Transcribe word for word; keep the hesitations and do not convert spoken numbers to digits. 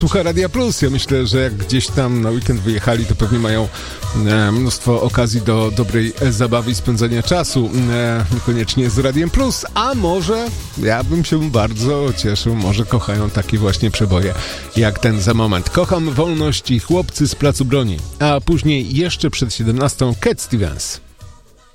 Słucha Radia Plus. Ja myślę, że jak gdzieś tam na weekend wyjechali, to pewnie mają e, mnóstwo okazji do dobrej e, zabawy i spędzania czasu. E, niekoniecznie z Radiem Plus, a może ja bym się bardzo cieszył, może kochają takie właśnie przeboje jak ten za moment. Kocham wolność i chłopcy z Placu Broni, a później jeszcze przed siedemnastą Cat Stevens.